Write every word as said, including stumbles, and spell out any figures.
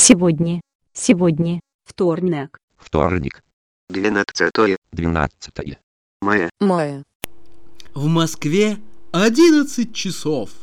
Сегодня. Сегодня. Вторник. Вторник. Двенадцатое. Двенадцатое. Мая. Мая. В Москве одиннадцать часов.